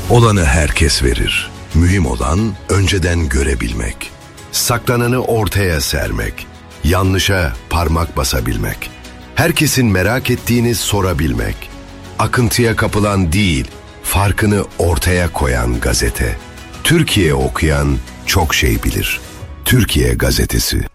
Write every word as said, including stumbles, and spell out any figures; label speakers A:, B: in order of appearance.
A: Olanı herkes verir. Mühim olan önceden görebilmek.
B: Saklananı ortaya sermek. Yanlışa parmak basabilmek. Herkesin merak ettiğini sorabilmek. Akıntıya kapılan değil, farkını ortaya koyan gazete. Türkiye okuyan çok şey bilir. Türkiye Gazetesi.